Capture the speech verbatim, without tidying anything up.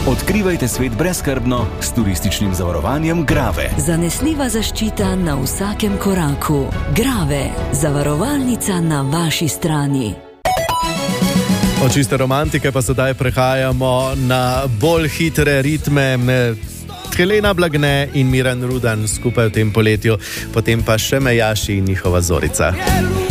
Odkrivajte svet brezskrbno s turističnim zavarovanjem Grave. Zanesljiva zaščita na vsakem koraku. Grave, zavarovalnica na vaši strani. Od čiste romantike pa sedaj prehajamo na bolj hitre ritme. Helena Blagne in Miran Rudan skupaj v tem poletju, potem pa še Mejaši in njihova Zorica.